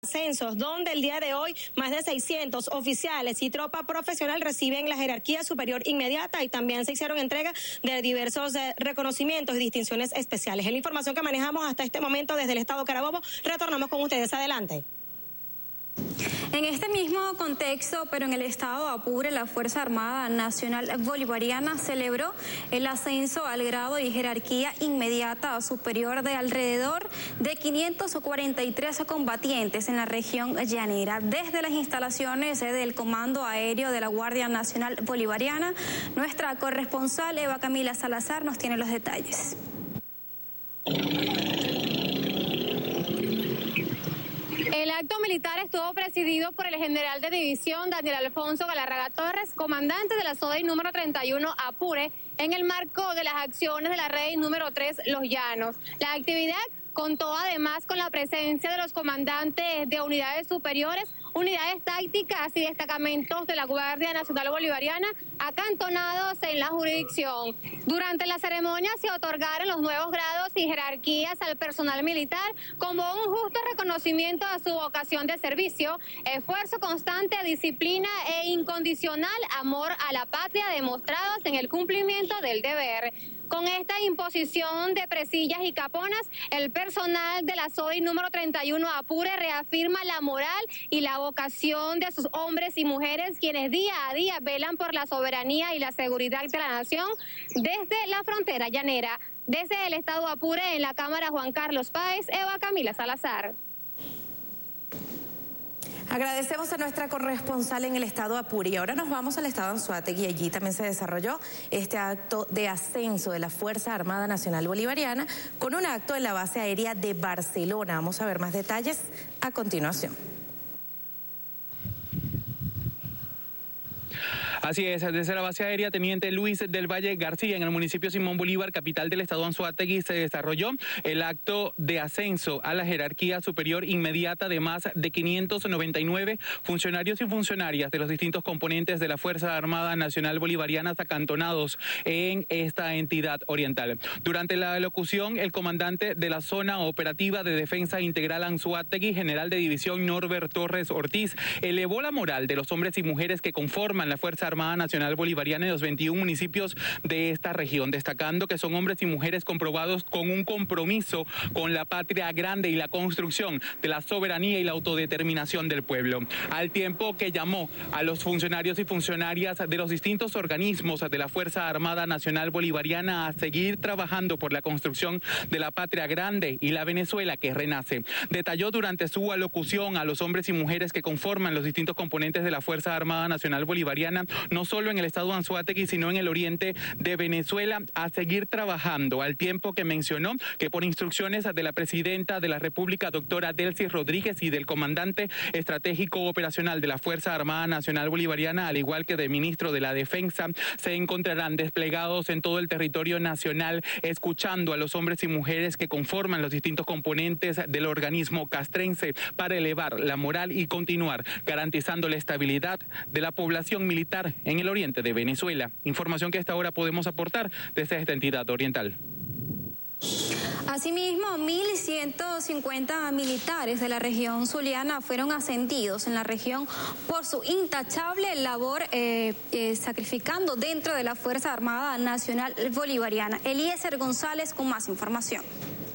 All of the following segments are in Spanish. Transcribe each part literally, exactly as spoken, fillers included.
Ascensos, donde el día de hoy más de seiscientos oficiales y tropa profesional reciben la jerarquía superior inmediata y también se hicieron entrega de diversos eh, reconocimientos y distinciones especiales. Es la información que manejamos hasta este momento desde el estado Carabobo. Retornamos con ustedes. Adelante. En este mismo contexto, pero en el estado Apure, la Fuerza Armada Nacional Bolivariana celebró el ascenso al grado y jerarquía inmediata superior de alrededor de quinientos cuarenta y tres combatientes en la región llanera. Desde las instalaciones del Comando Aéreo de la Guardia Nacional Bolivariana, nuestra corresponsal Eva Camila Salazar nos tiene los detalles. El acto militar estuvo presidido por el general de división Daniel Alfonso Galarraga Torres, comandante de la S O D I número treinta y uno Apure, en el marco de las acciones de la R E I número tres Los Llanos. La actividad contó además con la presencia de los comandantes de unidades superiores, unidades tácticas y destacamentos de la Guardia Nacional Bolivariana acantonados en la jurisdicción. Durante la ceremonia se otorgaron los nuevos grados y jerarquías al personal militar como un justo reconocimiento a su vocación de servicio, esfuerzo constante, disciplina e incondicional amor a la patria demostrados en el cumplimiento del deber. Con esta imposición de presillas y caponas, el personal de la S O D I número treinta y uno Apure reafirma la moral y la vocación de sus hombres y mujeres, quienes día a día velan por la soberanía y la seguridad de la nación desde la frontera llanera. Desde el estado Apure, en la Cámara Juan Carlos Páez, Eva Camila Salazar. Agradecemos a nuestra corresponsal en el estado Apure y ahora nos vamos al estado Anzoátegui. Allí también se desarrolló este acto de ascenso de la Fuerza Armada Nacional Bolivariana con un acto en la base aérea de Barcelona. Vamos a ver más detalles a continuación. Así es, desde la base aérea Teniente Luis del Valle García, en el municipio Simón Bolívar, capital del estado Anzoátegui, se desarrolló el acto de ascenso a la jerarquía superior inmediata de más de quinientos noventa y nueve funcionarios y funcionarias de los distintos componentes de la Fuerza Armada Nacional Bolivariana acantonados en esta entidad oriental. Durante la locución, el comandante de la Zona Operativa de Defensa Integral Anzoátegui, general de división Norbert Torres Ortiz, elevó la moral de los hombres y mujeres que conforman la Fuerza Armada Nacional Bolivariana en los veintiún municipios de esta región, destacando que son hombres y mujeres comprobados con un compromiso con la patria grande y la construcción de la soberanía y la autodeterminación del pueblo. Al tiempo que llamó a los funcionarios y funcionarias de los distintos organismos de la Fuerza Armada Nacional Bolivariana a seguir trabajando por la construcción de la patria grande y la Venezuela que renace. Detalló durante su alocución a los hombres y mujeres que conforman los distintos componentes de la Fuerza Armada Nacional Bolivariana, no solo en el estado Anzoátegui, sino en el oriente de Venezuela, a seguir trabajando, al tiempo que mencionó que por instrucciones de la presidenta de la República, doctora Delcy Rodríguez, y del comandante estratégico operacional de la Fuerza Armada Nacional Bolivariana, al igual que del ministro de la Defensa, se encontrarán desplegados en todo el territorio nacional, escuchando a los hombres y mujeres que conforman los distintos componentes del organismo castrense para elevar la moral y continuar garantizando la estabilidad de la población militar en el oriente de Venezuela. Información que hasta ahora podemos aportar desde esta entidad oriental. Asimismo, mil ciento cincuenta militares de la región zuliana fueron ascendidos en la región por su intachable labor eh, eh, sacrificando dentro de la Fuerza Armada Nacional Bolivariana. Eliezer González con más información.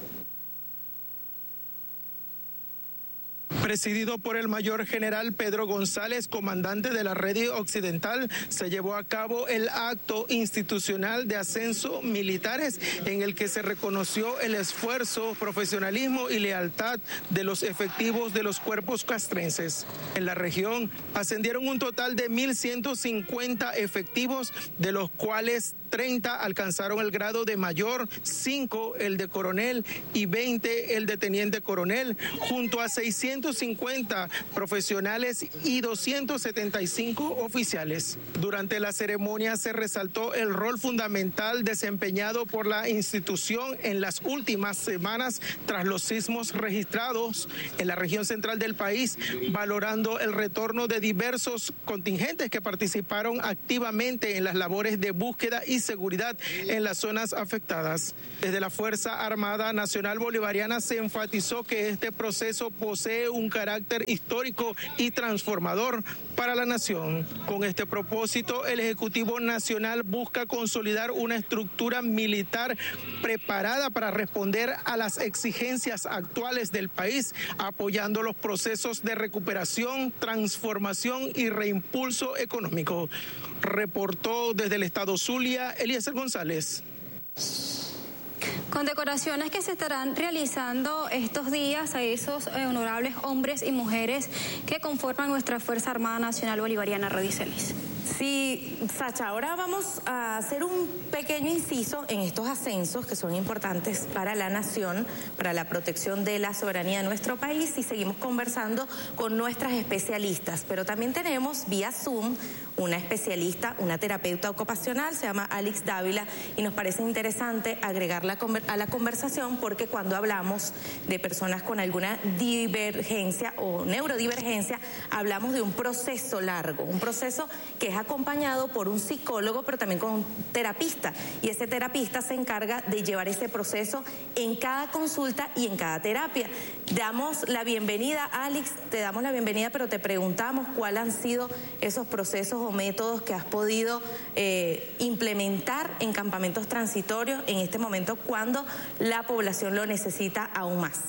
Presidido por el mayor general Pedro González, comandante de la Red Occidental, se llevó a cabo el acto institucional de ascenso militares en el que se reconoció el esfuerzo, profesionalismo y lealtad de los efectivos de los cuerpos castrenses. En la región ascendieron un total de mil ciento cincuenta efectivos, de los cuales treinta alcanzaron el grado de mayor, cinco el de coronel y veinte el de teniente coronel, junto a seiscientos cincuenta profesionales y doscientos setenta y cinco oficiales. Durante la ceremonia se resaltó el rol fundamental desempeñado por la institución en las últimas semanas tras los sismos registrados en la región central del país, valorando el retorno de diversos contingentes que participaron activamente en las labores de búsqueda y seguridad en las zonas afectadas. Desde la Fuerza Armada Nacional Bolivariana se enfatizó que este proceso posee un un carácter histórico y transformador para la nación. Con este propósito, el Ejecutivo Nacional busca consolidar una estructura militar preparada para responder a las exigencias actuales del país, apoyando los procesos de recuperación, transformación y reimpulso económico. Reportó desde el estado Zulia, Eliezer González. Condecoraciones que se estarán realizando estos días a esos eh, honorables hombres y mujeres que conforman nuestra Fuerza Armada Nacional Bolivariana. Rodicelis. Sí, Sacha, ahora vamos a hacer un pequeño inciso en estos ascensos que son importantes para la nación, para la protección de la soberanía de nuestro país, y seguimos conversando con nuestras especialistas. Pero también tenemos vía Zoom una especialista, una terapeuta ocupacional, se llama Alex Dávila, y nos parece interesante agregarla a la conversación porque cuando hablamos de personas con alguna divergencia o neurodivergencia, hablamos de un proceso largo, un proceso que es acompañado por un psicólogo, pero también con un terapista, y ese terapista se encarga de llevar ese proceso en cada consulta y en cada terapia. Damos la bienvenida, Alex, te damos la bienvenida, pero te preguntamos cuáles han sido esos procesos o métodos que has podido eh, implementar en campamentos transitorios en este momento cuando la población lo necesita aún más.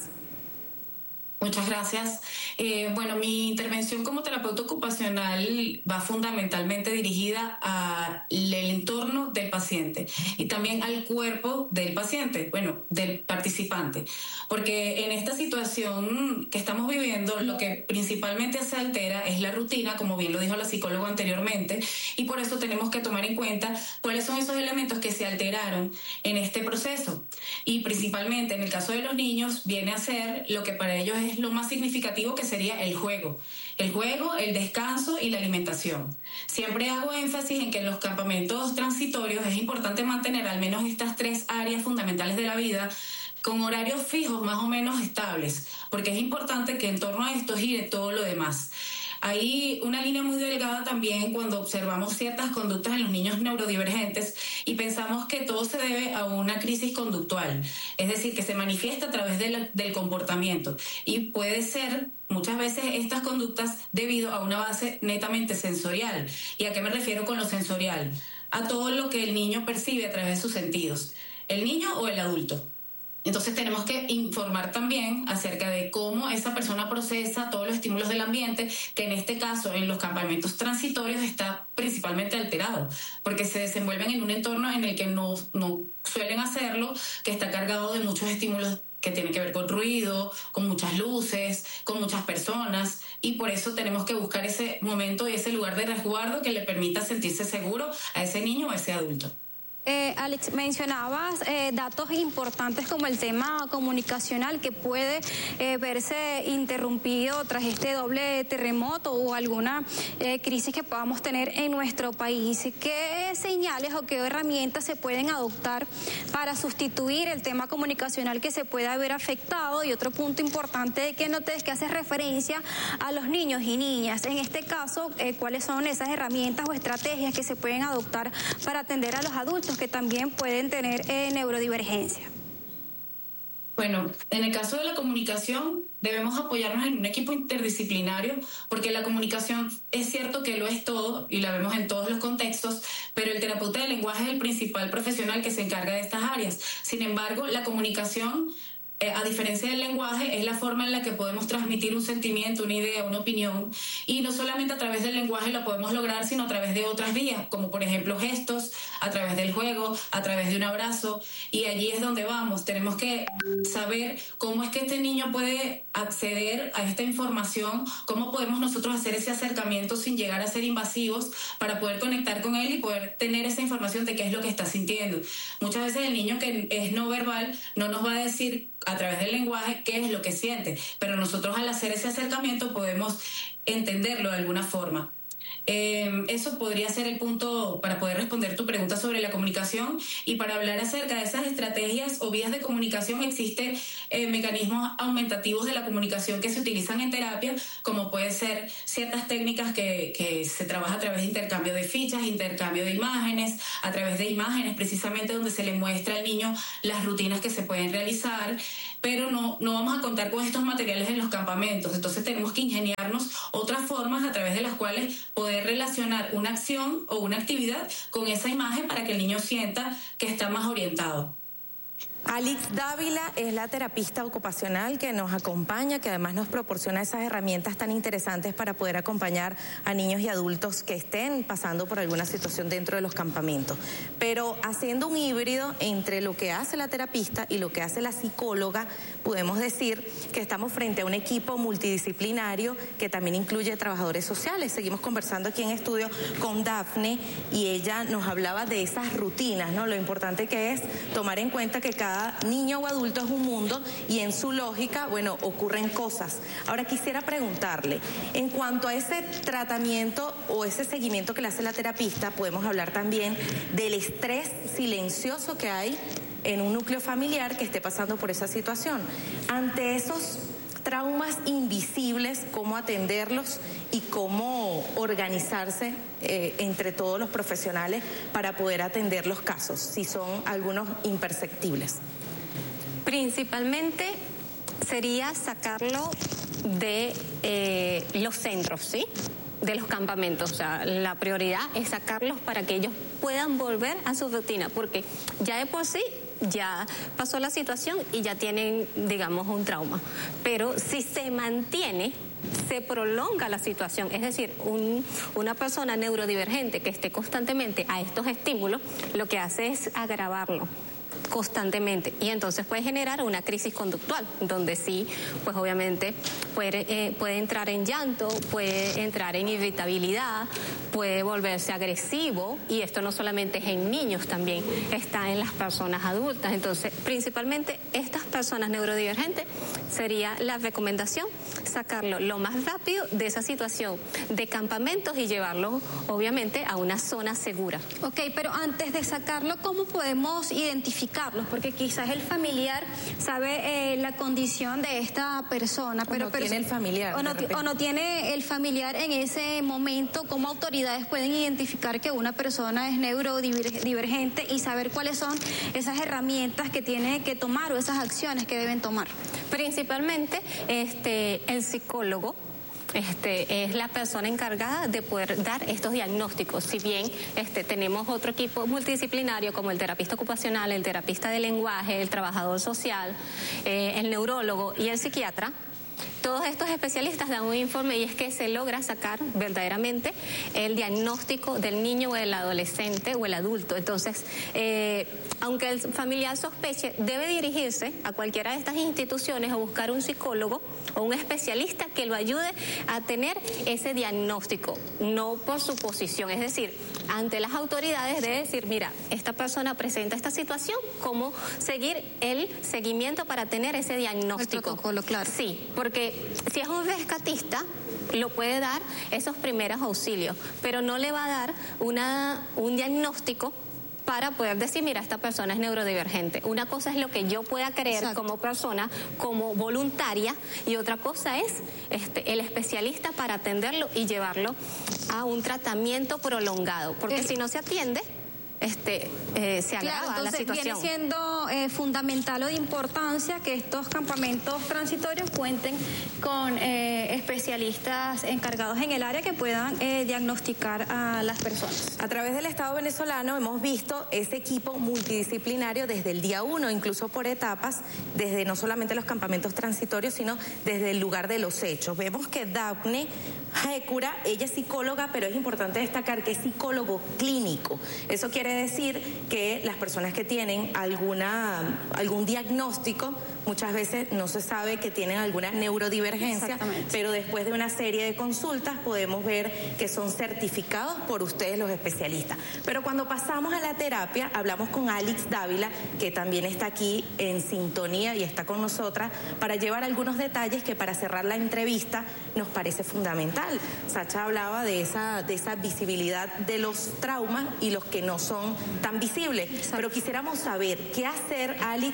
Muchas gracias. Eh, bueno, mi intervención como terapeuta ocupacional va fundamentalmente dirigida al entorno del paciente y también al cuerpo del paciente, bueno, del participante. Porque en esta situación que estamos viviendo, lo que principalmente se altera es la rutina, como bien lo dijo la psicóloga anteriormente, y por eso tenemos que tomar en cuenta cuáles son esos elementos que se alteraron en este proceso. Y principalmente en el caso de los niños viene a ser lo que para ellos es es lo más significativo, que sería el juego. El juego, el descanso y la alimentación. Siempre hago énfasis en que en los campamentos transitorios es importante mantener al menos estas tres áreas fundamentales de la vida con horarios fijos más o menos estables, porque es importante que en torno a esto gire todo lo demás. Hay una línea muy delgada también cuando observamos ciertas conductas en los niños neurodivergentes y pensamos que todo se debe a una crisis conductual, es decir, que se manifiesta a través de la, del comportamiento, y puede ser muchas veces estas conductas debido a una base netamente sensorial. ¿Y a qué me refiero con lo sensorial? A todo lo que el niño percibe a través de sus sentidos, el niño o el adulto. Entonces tenemos que informar también acerca de cómo esa persona procesa todos los estímulos del ambiente, que en este caso en los campamentos transitorios está principalmente alterado, porque se desenvuelven en un entorno en el que no, no suelen hacerlo, que está cargado de muchos estímulos que tienen que ver con ruido, con muchas luces, con muchas personas, y por eso tenemos que buscar ese momento y ese lugar de resguardo que le permita sentirse seguro a ese niño o a ese adulto. Eh, Alex, mencionabas eh, datos importantes como el tema comunicacional que puede eh, verse interrumpido tras este doble terremoto o alguna eh, crisis que podamos tener en nuestro país. ¿Qué señales o qué herramientas se pueden adoptar para sustituir el tema comunicacional que se puede haber afectado? Y otro punto importante que notes que hace referencia a los niños y niñas. En este caso, eh, ¿cuáles son esas herramientas o estrategias que se pueden adoptar para atender a los adultos que también pueden tener eh, neurodivergencia? Bueno, en el caso de la comunicación debemos apoyarnos en un equipo interdisciplinario, porque la comunicación es cierto que lo es todo y la vemos en todos los contextos, pero el terapeuta del lenguaje es el principal profesional que se encarga de estas áreas. Sin embargo, la comunicación, Eh, a diferencia del lenguaje, es la forma en la que podemos transmitir un sentimiento, una idea, una opinión, y no solamente a través del lenguaje lo podemos lograr, sino a través de otras vías, como por ejemplo gestos, a través del juego, a través de un abrazo, y allí es donde vamos. Tenemos que saber cómo es que este niño puede acceder a esta información, cómo podemos nosotros hacer ese acercamiento sin llegar a ser invasivos para poder conectar con él y poder tener esa información de qué es lo que está sintiendo. Muchas veces el niño que es no verbal no nos va a decir a través del lenguaje qué es lo que siente, pero nosotros al hacer ese acercamiento podemos entenderlo de alguna forma. Eh, eso podría ser el punto para poder responder tu pregunta sobre la comunicación. Y para hablar acerca de esas estrategias o vías de comunicación, existen eh, mecanismos aumentativos de la comunicación que se utilizan en terapia, como puede puede ser ciertas técnicas que, que se trabaja a través de intercambio de fichas, intercambio de imágenes, a través de imágenes precisamente donde se le muestra al niño las rutinas que se pueden realizar, pero no, no vamos a contar con estos materiales en los campamentos, entonces tenemos que ingeniarnos otras formas a través de las cuales poder relacionar una acción o una actividad con esa imagen para que el niño sienta que está más orientado. Alix Dávila es la terapista ocupacional que nos acompaña, que además nos proporciona esas herramientas tan interesantes para poder acompañar a niños y adultos que estén pasando por alguna situación dentro de los campamentos. Pero haciendo un híbrido entre lo que hace la terapista y lo que hace la psicóloga, podemos decir que estamos frente a un equipo multidisciplinario que también incluye trabajadores sociales. Seguimos conversando aquí en estudio con Dafne y ella nos hablaba de esas rutinas, ¿no? Lo importante que es tomar en cuenta que cada niño o adulto es un mundo y en su lógica, bueno, ocurren cosas. Ahora quisiera preguntarle, en cuanto a ese tratamiento o ese seguimiento que le hace la terapista, podemos hablar también del estrés silencioso que hay en un núcleo familiar que esté pasando por esa situación. Ante esos traumas invisibles, cómo atenderlos y cómo organizarse eh, entre todos los profesionales para poder atender los casos, si son algunos imperceptibles. Principalmente sería sacarlo de eh, los centros, ¿sí? De los campamentos. O sea, la prioridad es sacarlos para que ellos puedan volver a su rutina, porque ya de por sí ya pasó la situación y ya tienen, digamos, un trauma. Pero si se mantiene, se prolonga la situación, es decir, un, una persona neurodivergente que esté constantemente a estos estímulos, lo que hace es agravarlo constantemente y entonces puede generar una crisis conductual donde sí, pues obviamente puede, eh, puede entrar en llanto, puede entrar en irritabilidad, puede volverse agresivo y esto no solamente es en niños, también está en las personas adultas. Entonces principalmente estas personas neurodivergentes sería la recomendación sacarlo lo más rápido de esa situación de campamentos y llevarlo obviamente a una zona segura. Ok, pero antes de sacarlo, ¿cómo podemos identificarlos? Porque quizás el familiar sabe eh, la condición de esta persona, pero no tiene el familiar o no, o no tiene el familiar en ese momento. ¿Cómo autoridades pueden identificar que una persona es neurodivergente y saber cuáles son esas herramientas que tiene que tomar o esas acciones que deben tomar? Principalmente este el psicólogo Este, es la persona encargada de poder dar estos diagnósticos. Si bien este, tenemos otro equipo multidisciplinario como el terapista ocupacional, el terapista de lenguaje, el trabajador social, eh, el neurólogo y el psiquiatra, todos estos especialistas dan un informe y es que se logra sacar verdaderamente el diagnóstico del niño o el adolescente o el adulto. Entonces, eh, aunque el familiar sospeche, debe dirigirse a cualquiera de estas instituciones o buscar un psicólogo o un especialista que lo ayude a tener ese diagnóstico, no por suposición. Es decir, ante las autoridades debe decir, mira, esta persona presenta esta situación, ¿cómo seguir el seguimiento para tener ese diagnóstico? El protocolo, claro. Sí, porque si es un rescatista, lo puede dar esos primeros auxilios, pero no le va a dar una, un diagnóstico para poder decir, mira, esta persona es neurodivergente. Una cosa es lo que yo pueda creer Exacto. como persona, como voluntaria, y otra cosa es este, el especialista para atenderlo y llevarlo a un tratamiento prolongado, porque eh. si no se atiende, este eh, se agrava claro, la situación. Viene siendo eh, fundamental o de importancia que estos campamentos transitorios cuenten con eh, especialistas encargados en el área que puedan eh, diagnosticar a las personas. A través del Estado venezolano hemos visto ese equipo multidisciplinario desde el día uno, incluso por etapas, desde no solamente los campamentos transitorios, sino desde el lugar de los hechos. Vemos que Dafne Hécura, ella es psicóloga, pero es importante destacar que es psicólogo clínico. Eso quiere decir que las personas que tienen alguna, algún diagnóstico, muchas veces no se sabe que tienen alguna neurodivergencia, pero después de una serie de consultas podemos ver que son certificados por ustedes los especialistas. Pero cuando pasamos a la terapia, hablamos con Alix Dávila, que también está aquí en sintonía y está con nosotras, para llevar algunos detalles que para cerrar la entrevista nos parece fundamental. Sacha hablaba de esa, de esa visibilidad de los traumas y los que no son tan visibles. Exacto. Pero quisiéramos saber qué hacer, Alix,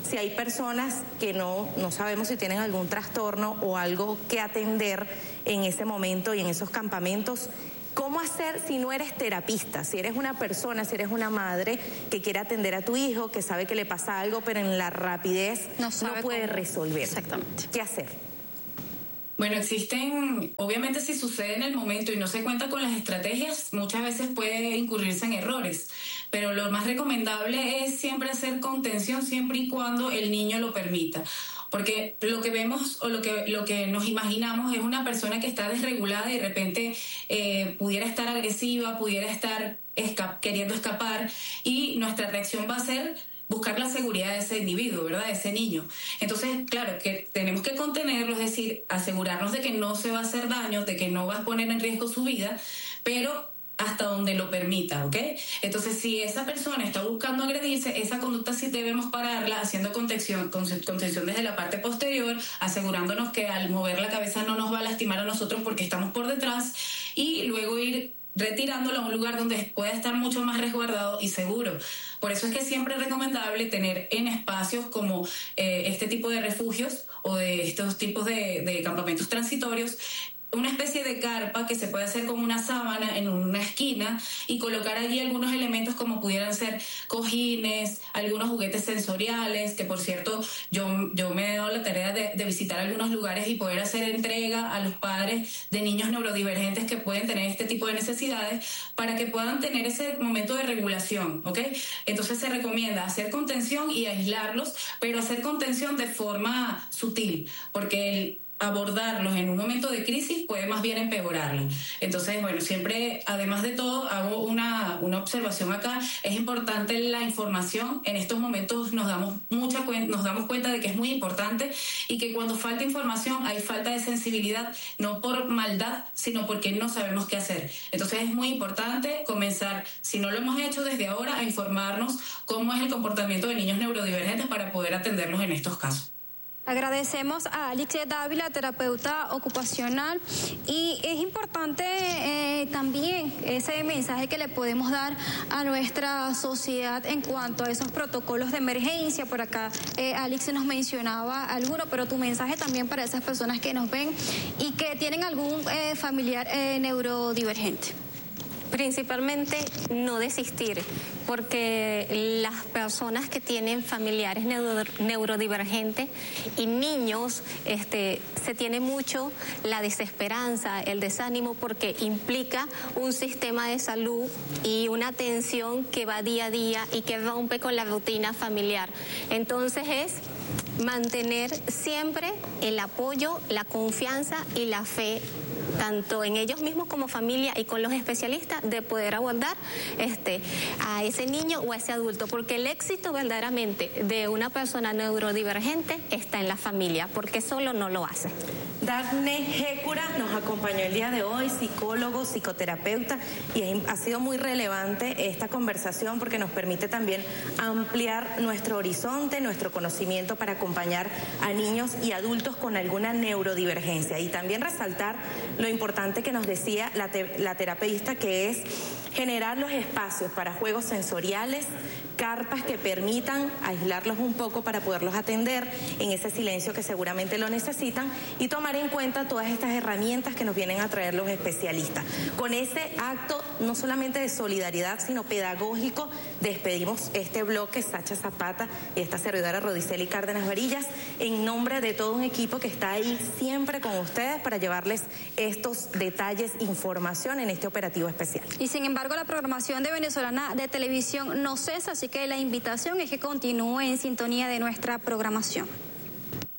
si hay personas que no, no sabemos si tienen algún trastorno o algo que atender en ese momento y en esos campamentos. ¿Cómo hacer si no eres terapista? Si eres una persona, si eres una madre que quiere atender a tu hijo, que sabe que le pasa algo, pero en la rapidez no, no puede cómo resolver. Exactamente. ¿Qué hacer? Bueno, existen, obviamente si sucede en el momento y no se cuenta con las estrategias, muchas veces puede incurrirse en errores, pero lo más recomendable es siempre hacer contención siempre y cuando el niño lo permita. Porque lo que vemos o lo que, lo que nos imaginamos es una persona que está desregulada y de repente eh, pudiera estar agresiva, pudiera estar esca- queriendo escapar, y nuestra reacción va a ser buscar la seguridad de ese individuo, ¿verdad? De ese niño. Entonces, claro, que tenemos que contenerlo, es decir, asegurarnos de que no se va a hacer daño, de que no va a poner en riesgo su vida, pero hasta donde lo permita, ¿ok? Entonces, si esa persona está buscando agredirse, esa conducta sí debemos pararla haciendo contención, contención desde la parte posterior, asegurándonos que al mover la cabeza no nos va a lastimar a nosotros porque estamos por detrás, y luego ir retirándolo a un lugar donde pueda estar mucho más resguardado y seguro. Por eso es que siempre es recomendable tener en espacios como eh, este tipo de refugios o de estos tipos de, de campamentos transitorios, una especie de carpa que se puede hacer con una sábana en una esquina y colocar allí algunos elementos como pudieran ser cojines, algunos juguetes sensoriales, que por cierto yo, yo me he dado la tarea de, de visitar algunos lugares y poder hacer entrega a los padres de niños neurodivergentes que pueden tener este tipo de necesidades para que puedan tener ese momento de regulación, ¿ok? Entonces se recomienda hacer contención y aislarlos, pero hacer contención de forma sutil, porque el abordarlos en un momento de crisis puede más bien empeorarlo. Entonces, bueno, siempre, además de todo, hago una, una observación acá. Es importante la información. En estos momentos nos damos mucha cuenta, nos damos cuenta de que es muy importante, y que cuando falta información hay falta de sensibilidad, no por maldad, sino porque no sabemos qué hacer. Entonces es muy importante comenzar, si no lo hemos hecho desde ahora, a informarnos cómo es el comportamiento de niños neurodivergentes para poder atenderlos en estos casos. Agradecemos a Alix Dávila, terapeuta ocupacional, y es importante eh, también ese mensaje que le podemos dar a nuestra sociedad en cuanto a esos protocolos de emergencia. Por acá eh, Alix nos mencionaba alguno, pero tu mensaje también para esas personas que nos ven y que tienen algún eh, familiar eh, neurodivergente. Principalmente no desistir, porque las personas que tienen familiares neuro, neurodivergentes y niños, este, se tiene mucho la desesperanza, el desánimo, porque implica un sistema de salud y una atención que va día a día y que rompe con la rutina familiar. Entonces es mantener siempre el apoyo, la confianza y la fe, tanto en ellos mismos como familia y con los especialistas, de poder abordar este, a ese niño o a ese adulto, porque el éxito verdaderamente de una persona neurodivergente está en la familia, porque solo no lo hace. Dafne Gécura nos acompañó el día de hoy, psicólogo, psicoterapeuta, y ha sido muy relevante esta conversación porque nos permite también ampliar nuestro horizonte, nuestro conocimiento para acompañar a niños y adultos con alguna neurodivergencia, y también resaltar lo importante que nos decía la, te- la terapeuta, que es generar los espacios para juegos sensoriales, carpas que permitan aislarlos un poco para poderlos atender en ese silencio que seguramente lo necesitan, y tomar en cuenta todas estas herramientas que nos vienen a traer los especialistas. Con ese acto no solamente de solidaridad, sino pedagógico, despedimos este bloque. Sacha Zapata y esta servidora Rodiceli Cárdenas Varillas, en nombre de todo un equipo que está ahí siempre con ustedes para llevarles estos detalles, información en este operativo especial. Y sin embargo, la programación de Venezolana de Televisión no cesa, así que la invitación es que continúe en sintonía de nuestra programación.